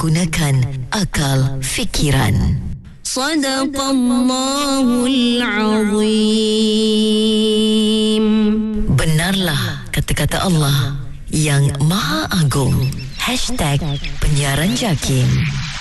menggunakan akal fikiran. Sadaqallahul Azim. Benarlah kata-kata Allah yang Maha Agung. #Penyiaran Jakim.